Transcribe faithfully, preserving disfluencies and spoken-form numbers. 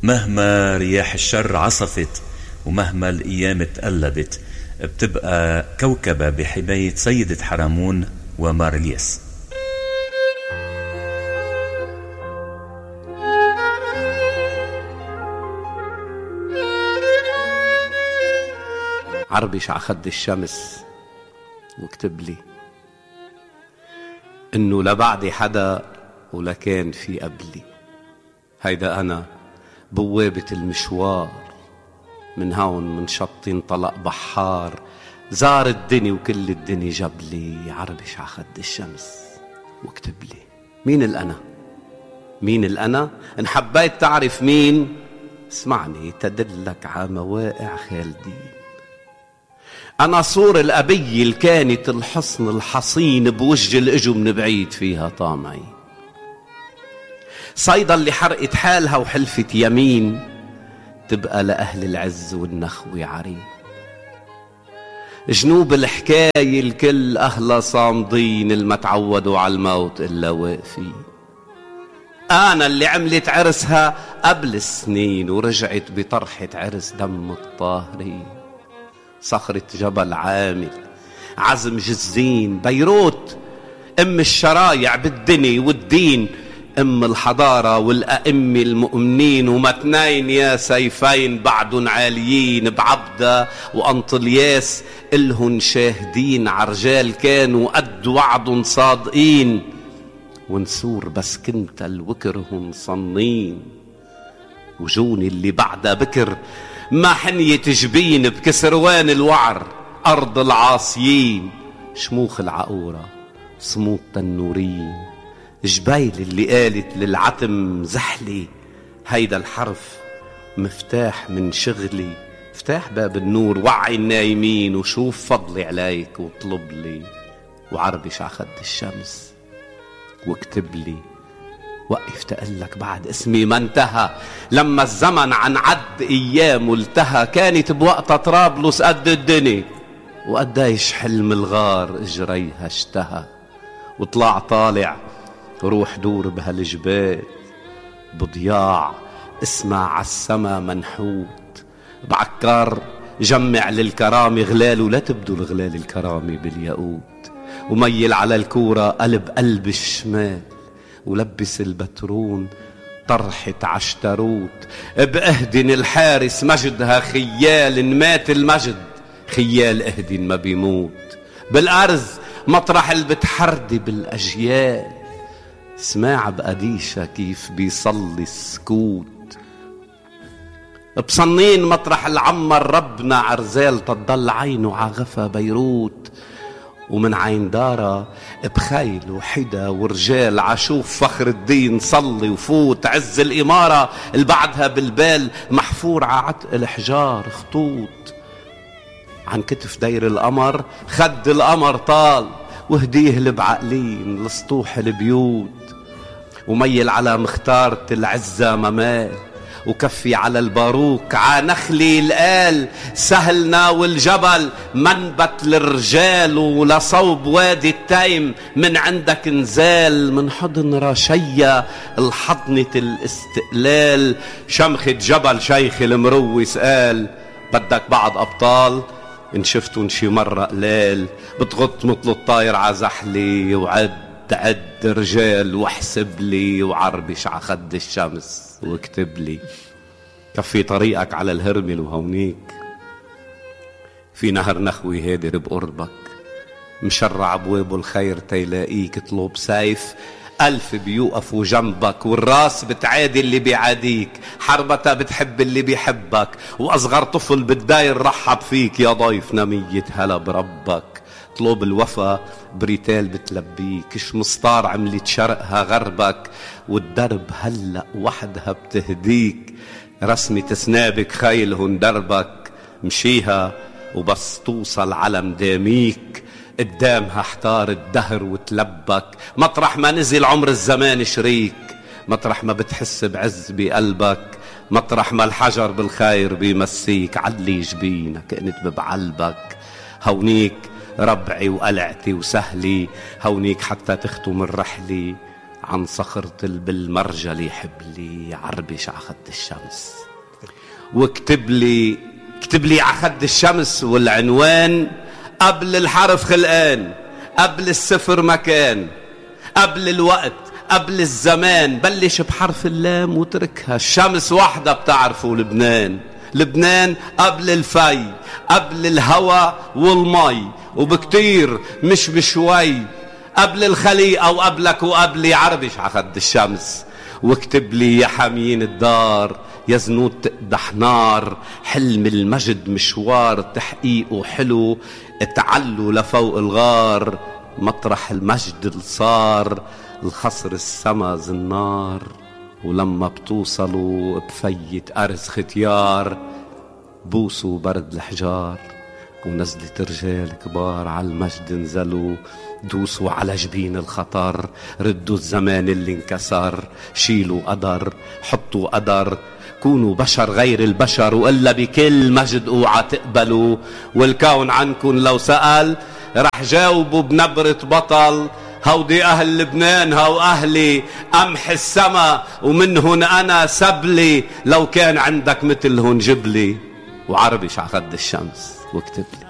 مهما رياح الشر عصفت ومهما الأيام تقلبت، بتبقى كوكبة بحماية سيدة حرمون ومارليس. عربش عخد الشمس واكتب لي انه لا بعدي حدا ولا كان في قبلي. هيدا انا بوابة المشوار، من هون من شط انطلق بحار، زار الدنيا وكل الدنيا جاب لي. عربش عخد الشمس واكتب لي مين الأنا، مين الأنا. إن حبيت تعرف مين اسمعني تدلك على مواقع خالدين. أنا صور الأبي اللي كانت الحصن الحصين بوجه الإجو من بعيد فيها طامعي، صيدا اللي حرقت حالها وحلفت يمين تبقى لأهل العز والنخوة عرين. جنوب الحكاية الكل أهلا صامدين، الما تعودوا على الموت إلا واقفين. أنا اللي عملت عرسها قبل السنين ورجعت بطرحة عرس دم الطاهرين. صخرة جبل عامل، عزم جزين، بيروت أم الشرايع بالدنيا والدين، أم الحضارة والأئمة المؤمنين. ومتنين يا سيفين بعدن عاليين، بعبدة وأنطلياس إلهن شاهدين. عرجال كانوا قد وعد صادقين، ونسور بس كنت الوكرهن صنين. وجوني اللي بعدها بكر ما حنية جبين، بكسروان الوعر أرض العاصيين. شموخ العقورة صمود تنورين، جبيل اللي قالت للعتم زحلي. هيدا الحرف مفتاح من شغلي، مفتاح باب النور. وعي النايمين وشوف فضلي عليك واطلب لي. وعربش عخد الشمس واكتب لي وقف تقلك بعد اسمي ما انتهى. لما الزمن عن عد ايام التهى، كانت بوقتها طرابلس قد الدنيا وقديش حلم الغار اجريها اشتهى. وطلع طالع روح دور بهالجبال بضياع، اسمع عالسما منحوت. بعكار جمع للكرامة غلال، ولا تبدو الغلال الكرامة بالياقوت. وميل على الكورة قلب قلب الشمال، ولبس البترون طرحة عشتروت. بأهدن الحارس مجدها خيال، إن مات المجد خيال أهدن ما بيموت. بالأرز مطرح اللي بتحردي بالأجيال، سماع بقديشة كيف بيصلي السكوت. بصنين مطرح العمر ربنا عرزال، تضل عينه عغفى بيروت. ومن عين دارة بخيل وحدا ورجال، عشوف فخر الدين صلي وفوت. عز الإمارة اللي بعدها بالبال محفور ععتق الحجار خطوط. عن كتف دير القمر خد القمر طال، وهديه البعقلين لسطوح البيوت. وميل على مختارة العزة ممال، وكفي على الباروك عانخلي القال. سهلنا والجبل منبت للرجال، ولصوب وادي التيم من عندك نزال. من حضن رشية الحضنة الاستقلال، شمخة جبل شيخ المروس قال. بدك بعض أبطال إن شفتون شي مرة قلال، بتغط مثل الطاير عزحلي. وعد عد رجال واحسب لي، وعربش عخد الشمس واكتب لي. كفي طريقك على الهرمل وهونيك في نهر نخوي هادر بقربك، مشرع بوابه الخير تيلاقيك. اطلب سيف ألف بيوقفوا جنبك، والراس بتعادي اللي بيعاديك. حربتها بتحب اللي بيحبك، وأصغر طفل بالداير رحب فيك. يا ضيف نمية هلا بربك، اطلب الوفا بريتال بتلبيك. شمسطار عملت شرقها غربك، والدرب هلأ وحدها بتهديك. رسمة سنابك خيلهن دربك، مشيها وبس توصل علم داميك. قدامها احتار الدهر وتلبك، مطرح ما نزل عمر الزمان شريك. مطرح ما بتحس بعز بقلبك، مطرح ما الحجر بالخير بيمسيك. علي جبينك كنت ببعلبك، هونيك ربعي وقلعتي وسهلي. هونيك حتى تختم الرحلة عن صخرة بالمرجلي حبلي عربش عخد الشمس. واكتب لي اكتب لي عخد الشمس والعنوان قبل الحرف خلقان، قبل الصفر مكان، قبل الوقت، قبل الزمان. بلش بحرف اللام وتركها. الشمس وحدة بتعرفوا لبنان. لبنان قبل الفي، قبل الهوى والمي، وبكتير مش بشوي، قبل الخليقة وقبلك وقبلي عربش عخد الشمس. واكتب لي يا حمين الدار يا زنود تقدح نار، حلم المجد مشوار تحقيقه حلو، اتعلوا لفوق الغار مطرح المجد اللي صار، الخصر السما زنار. ولما بتوصلوا بفية أرز ختيار بوسوا برد الحجار، ونزلت رجال كبار على المجد نزلوا، دوسوا على جبين الخطر، ردوا الزمان اللي انكسر، شيلوا قدر حطوا قدر، كونوا بشر غير البشر، وإلا بكل مجد اوعى تقبلوا. والكون عنكن لو سأل رح جاوبوا بنبرة بطل، هودي أهل لبنان هو أهلي قمح السما ومنهن أنا سبلي، لو كان عندك مثلهن جبلي. وعربش عخد الشمس واكتب لي.